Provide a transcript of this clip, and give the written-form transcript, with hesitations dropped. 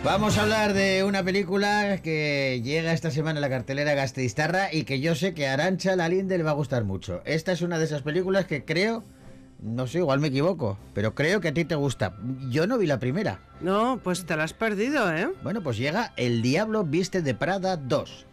Vamos a hablar de una película que llega esta semana a la cartelera gasteiztarra y que yo sé que a Arantxa Lalinde le va a gustar mucho. Esta es una de esas películas que creo, no sé, igual me equivoco, pero creo que a ti te gusta. Yo no vi la primera. No, pues te la has perdido, ¿eh? Bueno, pues llega El Diablo Viste de Prada 2.